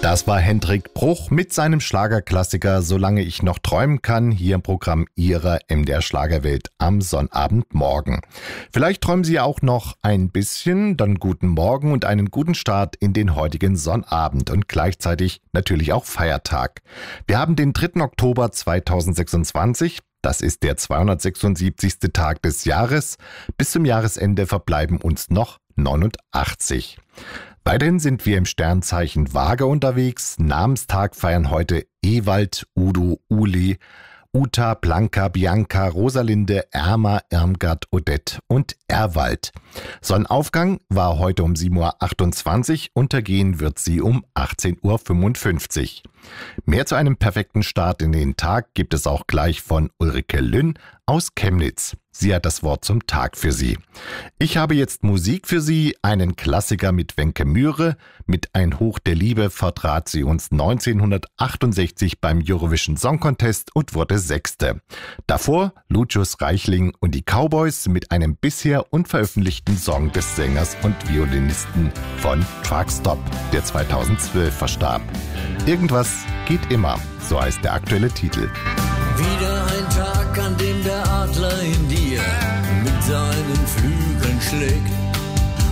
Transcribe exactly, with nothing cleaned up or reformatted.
Das war Hendrik Bruch mit seinem Schlagerklassiker Solange ich noch träumen kann, hier im Programm Ihrer M D R Schlagerwelt am Sonnabendmorgen. Vielleicht träumen Sie auch noch ein bisschen, dann guten Morgen und einen guten Start in den heutigen Sonnabend und gleichzeitig natürlich auch Feiertag. Wir haben den dritten Oktober zweitausendsechsundzwanzig. Das ist der zweihundertsechsundsiebzigste Tag des Jahres. Bis zum Jahresende verbleiben uns noch neunundachtzig. Weiterhin sind wir im Sternzeichen Waage unterwegs. Namenstag feiern heute Ewald, Udo, Uli, Uta, Blanca, Bianca, Rosalinde, Erma, Irmgard, Odette und Erwald. Sonnenaufgang war heute um sieben Uhr achtundzwanzig, untergehen wird sie um achtzehn Uhr fünfundfünfzig. Mehr zu einem perfekten Start in den Tag gibt es auch gleich von Ulrike Lünn aus Chemnitz. Sie hat das Wort zum Tag für Sie. Ich habe jetzt Musik für Sie, einen Klassiker mit Wenke Mühre. Mit Ein Hoch der Liebe vertrat sie uns neunzehnhundertachtundsechzig beim Eurovision Song Contest und wurde Sechste. Davor Lucius Reichling und die Cowboys mit einem bisher unveröffentlichten Song des Sängers und Violinisten von Truckstop, der zweitausendzwölf verstarb. Irgendwas geht immer, so heißt der aktuelle Titel. Wieder ein Tag, an dem der Adler in dir mit seinen Flügeln schlägt.